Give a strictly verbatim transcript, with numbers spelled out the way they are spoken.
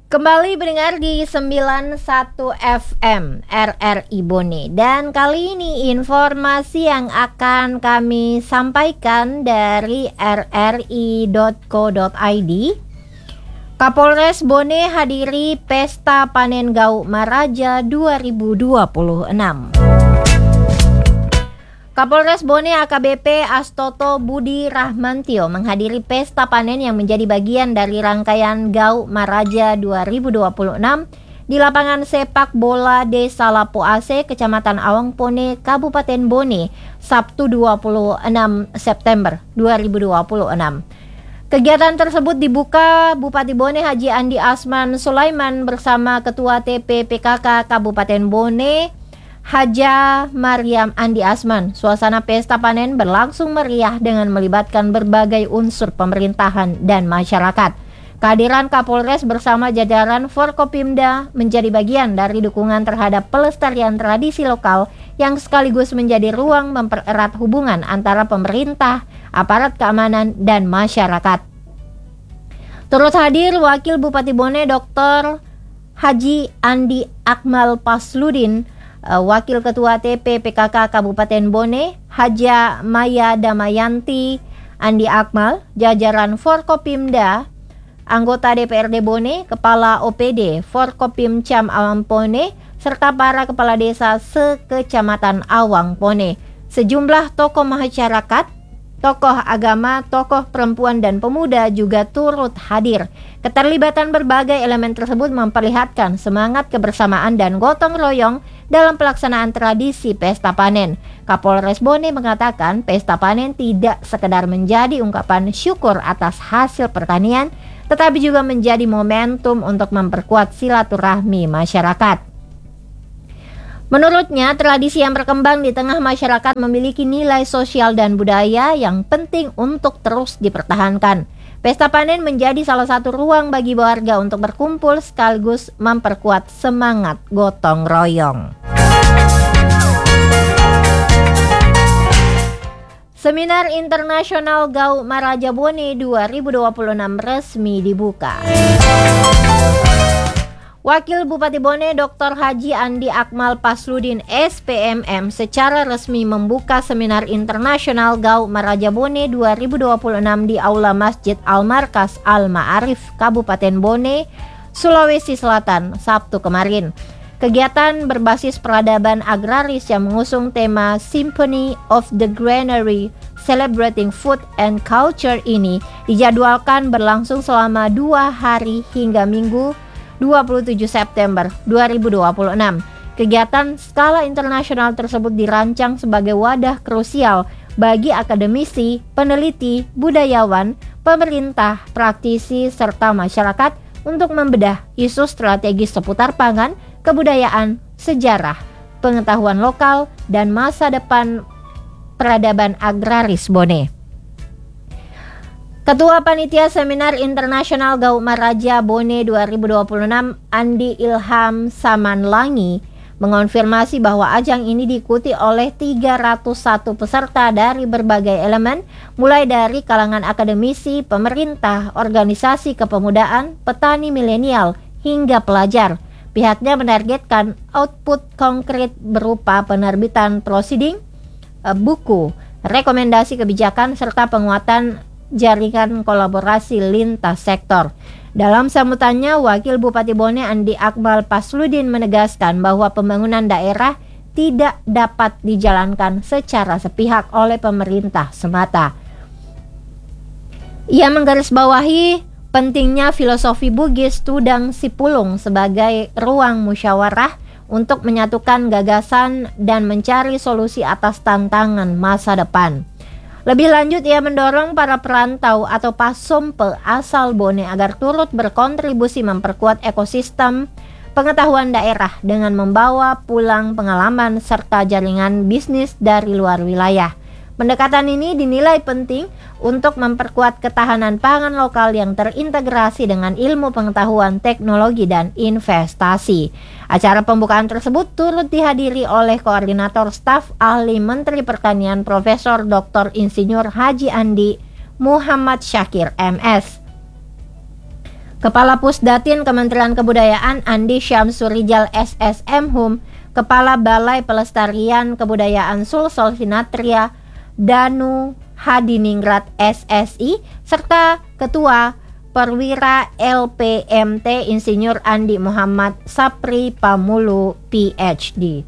Kembali mendengar di sembilan puluh satu F M R R I Bone. Dan kali ini informasi yang akan kami sampaikan dari r r i dot co dot i d. Kapolres Bone hadiri Pesta Panen Gau Maraja dua ribu dua puluh enam. Kapolres Bone A K B P Astoto Budi Rahmantio menghadiri pesta panen yang menjadi bagian dari rangkaian Gau Maraja dua ribu dua puluh enam di lapangan sepak bola Desa Lapo Ase, Kecamatan Awangpone, Kabupaten Bone, Sabtu dua puluh enam September dua ribu dua puluh enam. Kegiatan tersebut dibuka Bupati Bone Haji Andi Asman Sulaiman bersama Ketua T P P K K Kabupaten Bone Haja Maryam Andi Asman. Suasana pesta panen berlangsung meriah dengan melibatkan berbagai unsur pemerintahan dan masyarakat. Kehadiran Kapolres bersama jajaran Forkopimda menjadi bagian dari dukungan terhadap pelestarian tradisi lokal yang sekaligus menjadi ruang mempererat hubungan antara pemerintah, aparat keamanan, dan masyarakat. Turut hadir Wakil Bupati Bone Doktor Haji Andi Akmal Pasludin, Wakil Ketua T P P K K Kabupaten Bone Haja Maya Damayanti Andi Akmal, jajaran Forkopimda, anggota D P R D Bone, Kepala O P D Forkopimcam Awangpone, serta para kepala desa sekecamatan Awangpone. Sejumlah tokoh masyarakat, tokoh agama, tokoh perempuan dan pemuda juga turut hadir. Keterlibatan berbagai elemen tersebut memperlihatkan semangat kebersamaan dan gotong royong dalam pelaksanaan tradisi pesta panen. Kapolres Bone mengatakan pesta panen tidak sekedar menjadi ungkapan syukur atas hasil pertanian, tetapi juga menjadi momentum untuk memperkuat silaturahmi masyarakat. Menurutnya, tradisi yang berkembang di tengah masyarakat memiliki nilai sosial dan budaya yang penting untuk terus dipertahankan. Pesta panen menjadi salah satu ruang bagi warga untuk berkumpul sekaligus memperkuat semangat gotong royong. Seminar Internasional Gau Maraja Bone dua ribu dua puluh enam resmi dibuka. Wakil Bupati Bone Doktor Haji Andi Akmal Pasludin S P M M secara resmi membuka Seminar Internasional Gau Maraja Bone dua ribu dua puluh enam di Aula Masjid Al-Markas Al-Ma'arif, Kabupaten Bone, Sulawesi Selatan, Sabtu kemarin. Kegiatan berbasis peradaban agraris yang mengusung tema Symphony of the Granary Celebrating Food and Culture ini dijadwalkan berlangsung selama dua hari hingga Minggu dua puluh tujuh September dua ribu dua puluh enam. Kegiatan skala internasional tersebut dirancang sebagai wadah krusial bagi akademisi, peneliti, budayawan, pemerintah, praktisi, serta masyarakat untuk membedah isu strategis seputar pangan, kebudayaan, sejarah, pengetahuan lokal, dan masa depan peradaban agraris Bone. Ketua Panitia Seminar Internasional Gau Maraja Bone dua ribu dua puluh enam Andi Ilham Samanlangi mengonfirmasi bahwa ajang ini diikuti oleh tiga ratus satu peserta dari berbagai elemen, mulai dari kalangan akademisi, pemerintah, organisasi kepemudaan, petani milenial, hingga pelajar. Pihaknya menargetkan output konkret berupa penerbitan proceeding, buku, rekomendasi kebijakan, serta penguatan jaringan kolaborasi lintas sektor. Dalam sambutannya, Wakil Bupati Bone Andi Akmal Pasludin menegaskan bahwa pembangunan daerah tidak dapat dijalankan secara sepihak oleh pemerintah semata. Ia menggarisbawahi pentingnya filosofi Bugis Tudang Sipulung sebagai ruang musyawarah untuk menyatukan gagasan dan mencari solusi atas tantangan masa depan. Lebih lanjut, ia mendorong para perantau atau pasompe asal Bone agar turut berkontribusi memperkuat ekosistem pengetahuan daerah dengan membawa pulang pengalaman serta jaringan bisnis dari luar wilayah. Pendekatan ini dinilai penting untuk memperkuat ketahanan pangan lokal yang terintegrasi dengan ilmu pengetahuan, teknologi, dan investasi. Acara pembukaan tersebut turut dihadiri oleh Koordinator Staf Ahli Menteri Pertanian Profesor Doktor Insinyur Haji Andi Muhammad Syakir M S. Kepala Pusdatin Kementerian Kebudayaan Andi Syamsurijal S S M Hum, Kepala Balai Pelestarian Kebudayaan Sulsel Sinatria Danu Hadiningrat S S I, serta Ketua Perwira L P M T Insinyur Andi Muhammad Sapri Pamulu P H D.